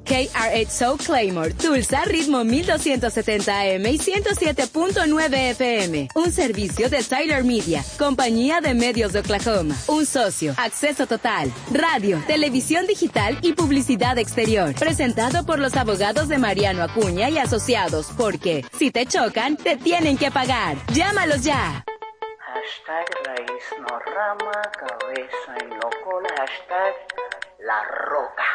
KRXO Claymore, Tulsa, ritmo 1270 AM y 107.9 FM. Un servicio de Tyler Media, compañía de medios de Oklahoma. Un socio, acceso total, radio, televisión digital y publicidad exterior. Presentado por los abogados de Mariano Acuña y Asociados, porque si te chocan, te tienen que pagar. Llámalos ya. Hashtag raíz no rama, cabeza y no cola. Hashtag la roca.